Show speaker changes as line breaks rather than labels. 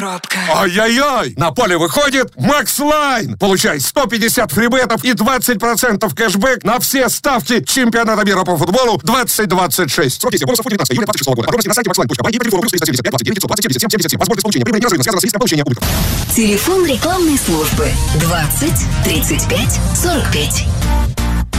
Кропка.
Ай-яй-яй! На поле выходит Макс Лайн. Получай 150 фрибетов и 20% кэшбэк на все ставки чемпионата мира по футболу 2026. Срок действия бонусов 19 июля 2026 года. Подробности на сайте maxline.by и по телефону +375 29 527 77. Возможность получения прибыли неразрывно связана с риском получения убытков.
Телефон рекламной службы 20 35 45.